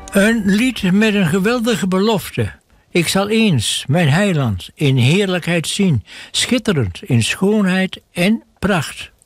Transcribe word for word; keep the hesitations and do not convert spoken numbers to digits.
Een lied met een geweldige belofte. Ik zal eens mijn heiland in heerlijkheid zien, schitterend in schoonheid en pracht.